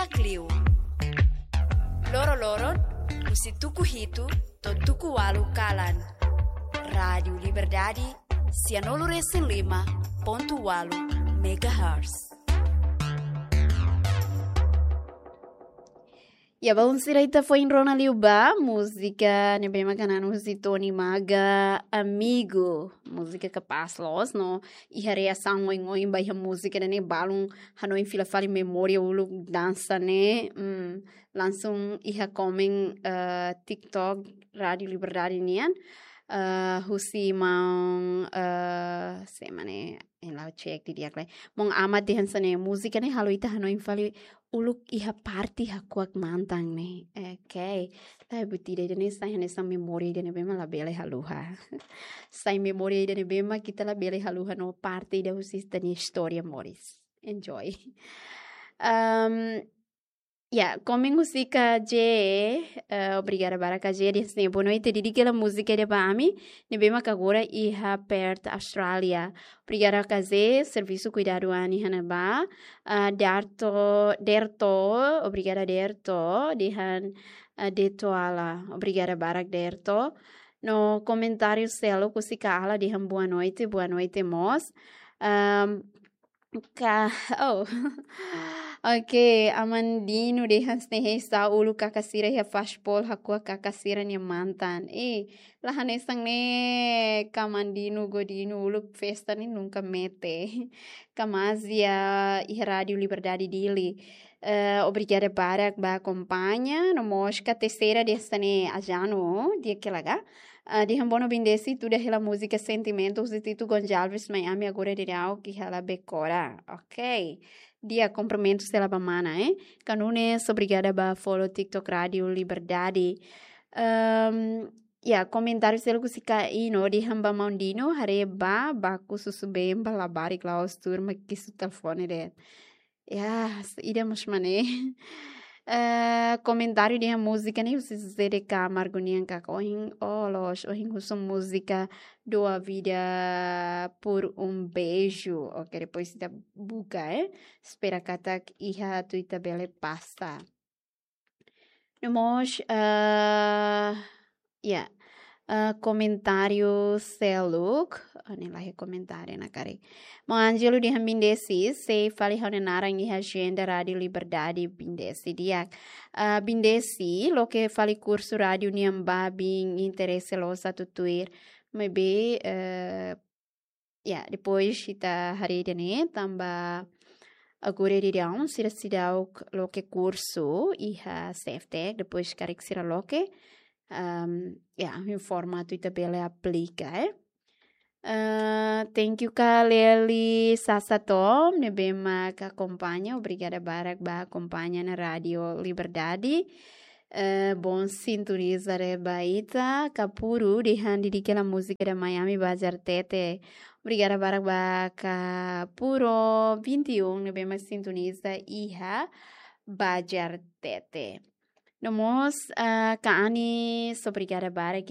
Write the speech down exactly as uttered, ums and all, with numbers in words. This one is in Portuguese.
Clio. Loro-loro, usi tuku hitu, to tuku walu kalan. Rádio Liberdade, cianolo recém lima, ponto walu, megahertz. Ya bang siraita foi enrona liuba música ne bem macana usi Tony Maga amigo música capaz los no e a reação em oi vai a música ne balum hano em fila fala memória ulu dança ne um, langsung iha comem uh, TikTok Rádio Liberdade nian uh, husi mau uh, semane em lá check di dia klai mong amat dihan sane música ne halo ita hano em fala uluk iha party hakuak mantang ne okay tai butide dene sai hane sang memori dene bema la bele haluha sai memori dene bema kita la bele haluha no party da usis tani história moris enjoy um yeah, comem música de uh, obrigada baraka je de se boa noite de que a música de Bami ne bema agora iha perto Austrália obrigada kaze serviço cuidado ani hanaba uh, derto derto obrigada derto dihan uh, de toala obrigada barak derto no comentário selo kusika ala dihan boa noite boa noite mos um, Ka oh okay amandino dehan snehesa ulu kakasira ya fashpol hakua kakasira ni mantan eh lahan esang ne kamandino godino ulu festa ni nunca mete kamazia e Rádio Liberdade dele uh, obrigada para ba acompanha no mosca terceira desta ne ajano dia que laga Uh, di hambono bindesi tudo aquela música sentimentos de Tito Gonçalves Miami agora de real que ela becora ok dia cumprimentos dela bamana eh canunes obrigada ba follow TikTok Rádio Liberdade um, ya comentários dele que se caíno de hamba mandino hareba baku susubem balabari klaus turma que su telefone de ya iremos mané Uh, comentário de música nem você dizer que a margonian que ohin olos ohin usa música do a vida por um beijo ok depois da buga eh espera katak iha tu itabele pasta nós uh, yeah Uh, comentário seluk ane lah comentário na kare mo Angelo di hambindesi se fali hanenara ngi agenda Rádio Liberdade bindesi dia uh, bindesi lo que fali curso rádio niamba bing interesse lo satu tuir maybe uh, yeah depois kita hari dene tamba agora iriam sira sidau lo que curso iha safety depois karek sira lo que Um, yeah, in formato tabela aplica, eh? Uh, thank you ka Leli Sasatom, ne bema ka acompanha, obrigada barak ba acompanha na Rádio Liberdade. Uh, bom sintonizar baita kapuru de handi de aquela música da Miami Bajar Tete. Obrigada barak ba kapuro vinte e um, ne bema sintoniza iha Bajar Tete. Nomos uh, kaani obrigada barak